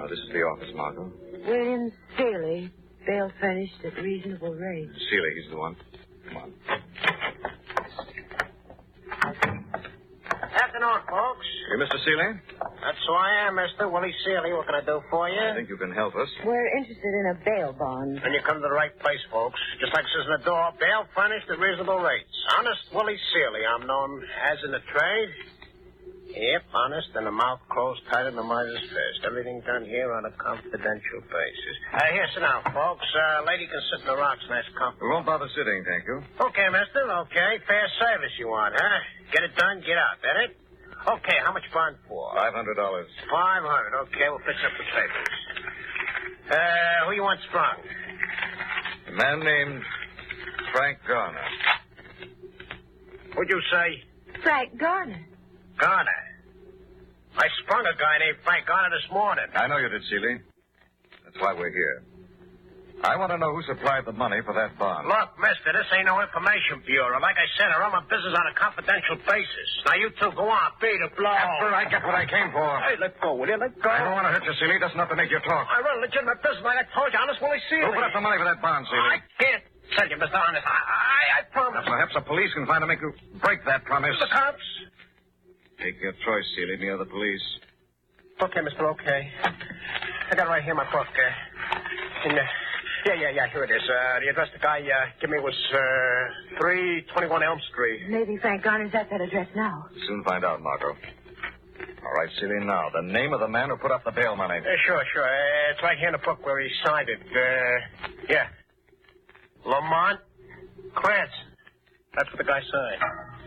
This is the office, Margot. William Seeley, bail furnished at reasonable rate. Seeley, he's the one. Come on. Afternoon, folks. You Mr. Seeley? That's who I am, Mr. Willie Seeley. What can I do for you? I think you can help us. We're interested in a bail bond. And you come to the right place, folks. Just like it says in the door, bail furnished at reasonable rates. Honest Willie Seeley, I'm known as in the trade. Yep, honest, and the mouth closed tighter than the miser's fist. Everything done here on a confidential basis. Here, sit down, folks. Lady can sit in the rocks, nice comfort. We won't bother sitting, thank you. Okay, mister, okay. Fair service you want, huh? Get it done, get out. That it? Okay, how much bond for? $500. $500. Okay, we'll fix up the papers. Who you want sprung? A man named Frank Garner. What'd you say? Frank Garner. Garner. I sprung a guy named Frank Garner this morning. I know you did, Seeley. That's why we're here. I want to know who supplied the money for that bond. Look, mister, this ain't no information bureau. Like I said, I run my business on a confidential basis. Now, you two, go on, beat the blow. After I get what I came for. Hey, let go, will you? Let go. I don't want to hurt you, Seeley. That's enough to make you talk. I run a legitimate business, like I told you. Honest Willie Seeley. Who put up the money for that bond, Seeley? I can't tell you, Mr. Honest. I promise. Now, perhaps the police can find to make you break that promise. The cops? Take your choice, Seeley. Me or the police. Okay, mister, okay. I got it right here in my book. Yeah, here it is. The address the guy gave me was 321 Elm Street. Maybe Frank Garner's at that address now. Soon find out, Margot. All right, Seeley, now, the name of the man who put up the bail money. Sure. It's right here in the book where he signed it. Yeah. Lamont Cranston. That's what the guy signed.